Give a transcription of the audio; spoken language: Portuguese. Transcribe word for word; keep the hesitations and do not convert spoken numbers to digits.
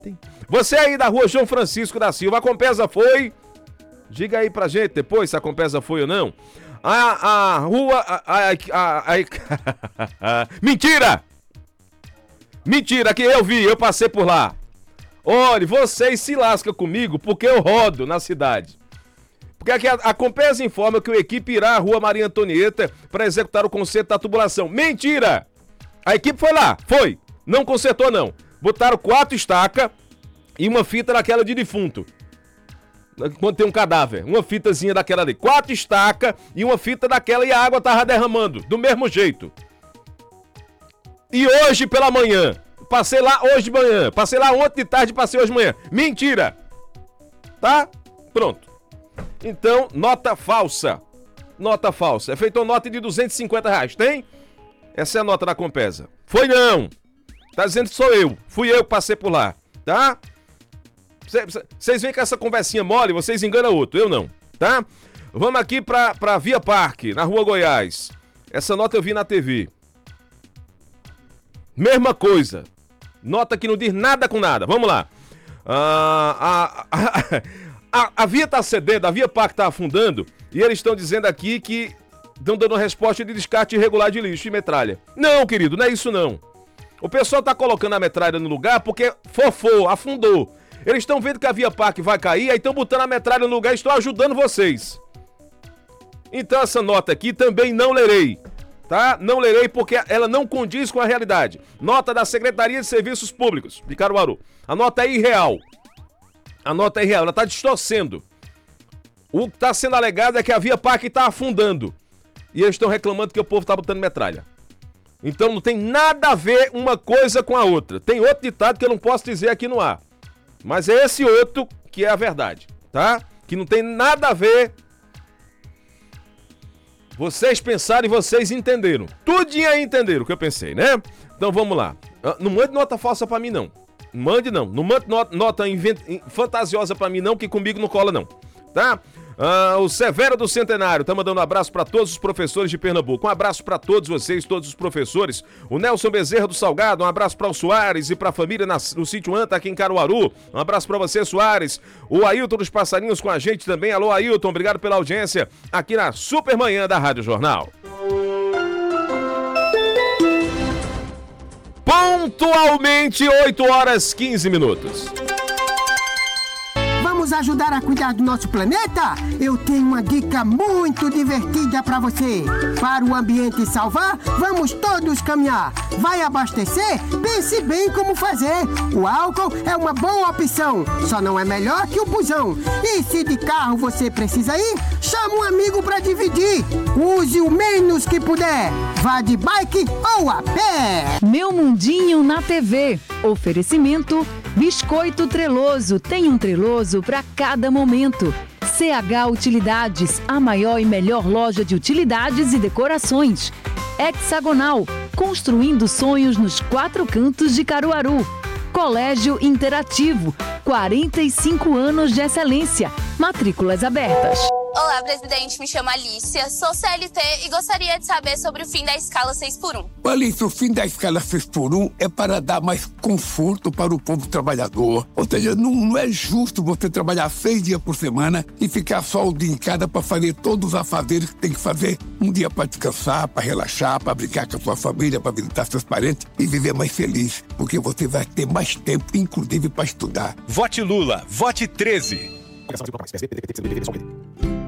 Você aí da rua João Francisco da Silva, a Compesa foi? Diga aí pra gente depois se a Compesa foi ou não. A, a rua... A, a, a, a, a, mentira! Mentira, que eu vi, eu passei por lá. Olha, vocês se lascam comigo porque eu rodo na cidade. Porque aqui a, a Compesa informa que a equipe irá à rua Maria Antonieta para executar o conserto da tubulação. Mentira! A equipe foi lá, foi. Não consertou, não. Botaram quatro estacas e uma fita daquela de defunto. Quando tem um cadáver, uma fitazinha daquela ali. Quatro estacas e uma fita daquela e a água tava derramando, do mesmo jeito. E hoje pela manhã, passei lá hoje de manhã, passei lá ontem de tarde, passei hoje de manhã. Mentira! Tá? Pronto. Então, nota falsa. Nota falsa. É feita uma nota de duzentos e cinquenta reais, tem? Essa é a nota da Compesa. Foi não! Tá dizendo que sou eu. Fui eu que passei por lá, tá? Vocês veem com essa conversinha mole, vocês enganam outro, eu não, tá? Vamos aqui pra, pra Via Parque, na Rua Goiás. Essa nota eu vi na T V. Mesma coisa. Nota que não diz nada com nada. Vamos lá. Ah, a, a, a, a via tá cedendo, a Via Parque tá afundando, e eles estão dizendo aqui que estão dando resposta de descarte irregular de lixo e metralha. Não, querido, não é isso não. O pessoal tá colocando a metralha no lugar porque fofou, afundou. Eles estão vendo que a Via Parque vai cair, aí estão botando a metralha no lugar e estão ajudando vocês. Então essa nota aqui também não lerei, tá? Não lerei porque ela não condiz com a realidade. Nota da Secretaria de Serviços Públicos de Caruaru. A nota é irreal. A nota é irreal, ela está distorcendo. O que está sendo alegado é que a Via Parque está afundando. E eles estão reclamando que o povo está botando metralha. Então não tem nada a ver uma coisa com a outra. Tem outro ditado que eu não posso dizer aqui no ar. Mas é esse outro que é a verdade, tá? Que não tem nada a ver. Vocês pensaram e vocês entenderam. Tudinho aí entenderam o que eu pensei, né? Então vamos lá. Não mande nota falsa pra mim, não. Mande não. Não mande nota, nota invent... fantasiosa pra mim, não, que comigo não cola, não. Tá? Ah, o Severo do Centenário tá mandando um abraço para todos os professores de Pernambuco. Um abraço para todos vocês, todos os professores. O Nelson Bezerra do Salgado, um abraço para o Soares e para a família na, no sítio Anta aqui em Caruaru. Um abraço para você, Soares. O Ailton dos Passarinhos com a gente também. Alô, Ailton, obrigado pela audiência aqui na Supermanhã da Rádio Jornal. Pontualmente oito horas quinze minutos. Vamos ajudar a cuidar do nosso planeta? Eu tenho uma dica muito divertida para você. Para o ambiente salvar, vamos todos caminhar. Vai abastecer? Pense bem como fazer. O álcool é uma boa opção, só não é melhor que o busão. E se de carro você precisa ir, chama um amigo para dividir. Use o menos que puder. Vá de bike ou a pé. Meu Mundinho na T V. Oferecimento Biscoito Treloso. Tem um Treloso para cada momento. C H Utilidades, a maior e melhor loja de utilidades e decorações. Hexagonal, construindo sonhos nos quatro cantos de Caruaru. Colégio Interativo, quarenta e cinco anos de excelência. Matrículas abertas. Olá, presidente. Me chamo Alicia, sou C L T e gostaria de saber sobre o fim da escala seis por um. Alicia, o fim da escala seis por um é para dar mais conforto para o povo trabalhador. Ou seja, não, não é justo você trabalhar seis dias por semana e ficar só o dia em cada para fazer todos os afazeres que tem que fazer. Um dia para descansar, para relaxar, para brincar com a sua família, para visitar seus parentes e viver mais feliz. Porque você vai ter mais tempo, inclusive, para estudar. Vote Lula, vote treze.